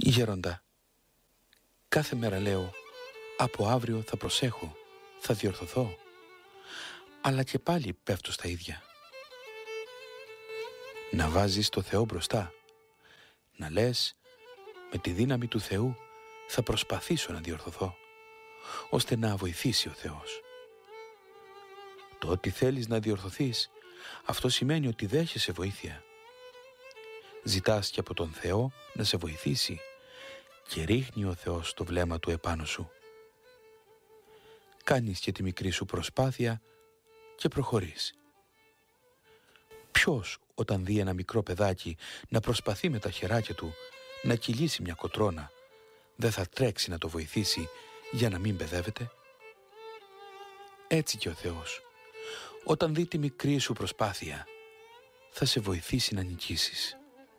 Γέροντα, κάθε μέρα λέω, από αύριο θα προσέχω, θα διορθωθώ, αλλά και πάλι πέφτω στα ίδια. Να βάζεις το Θεό μπροστά, να λες, με τη δύναμη του Θεού θα προσπαθήσω να διορθωθώ, ώστε να βοηθήσει ο Θεός. Το ότι θέλεις να διορθωθείς, αυτό σημαίνει ότι δέχεσαι βοήθεια. Ζητάς και από τον Θεό να σε βοηθήσει και ρίχνει ο Θεός το βλέμμα του επάνω σου. Κάνεις και τη μικρή σου προσπάθεια και προχωρείς. Ποιος όταν δει ένα μικρό παιδάκι να προσπαθεί με τα χεράκια του να κυλήσει μια κοτρώνα, δεν θα τρέξει να το βοηθήσει για να μην παιδεύεται? Έτσι και ο Θεός, όταν δει τη μικρή σου προσπάθεια, θα σε βοηθήσει να νικήσεις.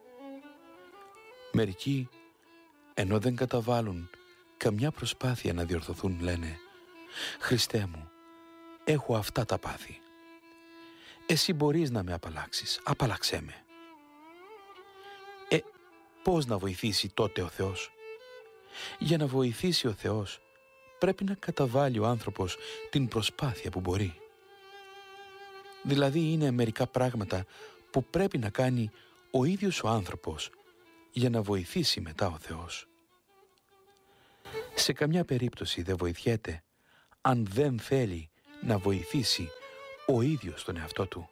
Μερικοί, ενώ δεν καταβάλουν καμιά προσπάθεια να διορθωθούν, λένε, «Χριστέ μου, έχω αυτά τα πάθη. Εσύ μπορείς να με απαλλάξεις, απαλλάξέ με». Πώς να βοηθήσει τότε ο Θεός? Για να βοηθήσει ο Θεός, πρέπει να καταβάλει ο άνθρωπος την προσπάθεια που μπορεί. Δηλαδή είναι μερικά πράγματα που πρέπει να κάνει ο ίδιος ο άνθρωπος για να βοηθήσει μετά ο Θεός. Σε καμιά περίπτωση δεν βοηθιέται αν δεν θέλει να βοηθήσει ο ίδιος τον εαυτό του.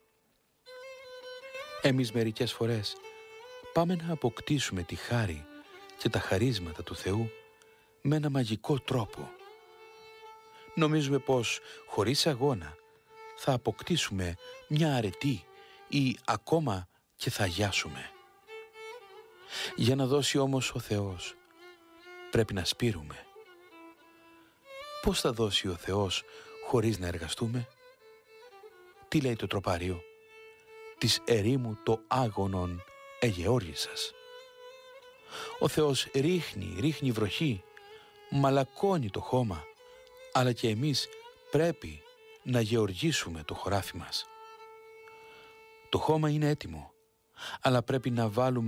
Εμείς μερικές φορές πάμε να αποκτήσουμε τη χάρη και τα χαρίσματα του Θεού με ένα μαγικό τρόπο. Νομίζουμε πως χωρίς αγώνα θα αποκτήσουμε μια αρετή ή ακόμα και θα αγιάσουμε. Για να δώσει όμως ο Θεός πρέπει να σπείρουμε. Πώς θα δώσει ο Θεός χωρίς να εργαστούμε? Τι λέει το τροπάριο? «Της ερήμου το άγωνον εγεώργησας». Ο Θεός ρίχνει βροχή, μαλακώνει το χώμα, αλλά και εμείς πρέπει να γεωργήσουμε το χωράφι μας. Το χώμα είναι έτοιμο, αλλά πρέπει να βάλουμε